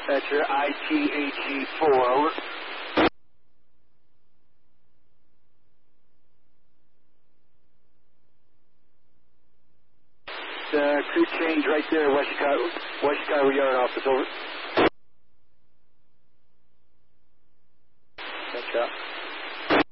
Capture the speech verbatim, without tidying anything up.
dispatcher, I T H E four, over. Uh, crew change right there, West Chicago, West Chicago Yard office, over.